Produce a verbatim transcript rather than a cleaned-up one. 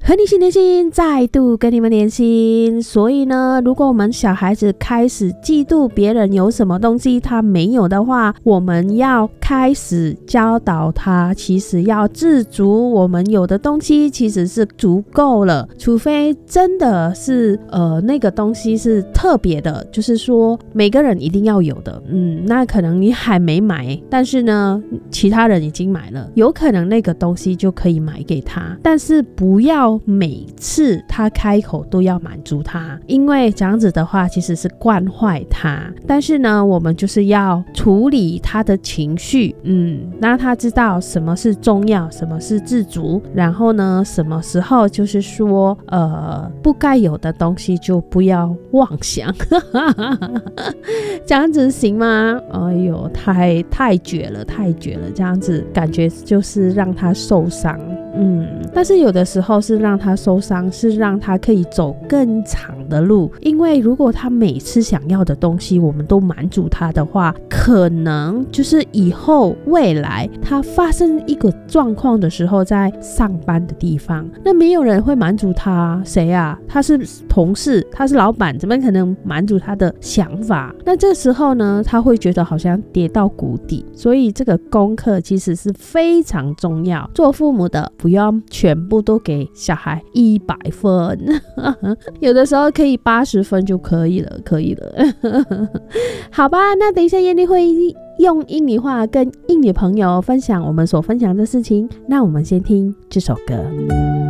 和你心连心，再度跟你们连心。所以呢，如果我们小孩子开始嫉妒别人有什么东西他没有的话，我们要开始教导他，其实要自足，我们有的东西其实是足够了，除非真的是呃那个东西是特别的，就是说每个人一定要有的，嗯，那可能你还没买，但是呢其他人已经买了，有可能那个东西就可以买给他，但是不要每次他开口都要满足他，因为这样子的话其实是惯坏他。但是呢，我们就是要处理他的情绪，嗯，让他知道什么是重要，什么是自足，然后呢，什么时候就是说，呃，不该有的东西就不要妄想，这样子行吗？哎呦，太太绝了，太绝了，这样子感觉就是让他受伤。嗯，但是有的时候是让他受伤，是让他可以走更长的路，因为如果他每次想要的东西我们都满足他的话，可能就是以后未来他发生一个状况的时候，在上班的地方，那没有人会满足他，谁啊？他是同事，他是老板，怎么可能满足他的想法？那这时候呢，他会觉得好像跌到谷底，所以这个功课其实是非常重要，做父母的不要全部都给小孩一百分，有的时候可以八十分就可以了，可以了。好吧，那等一下燕妮会用印尼话跟印尼朋友分享我们所分享的事情，那我们先听这首歌。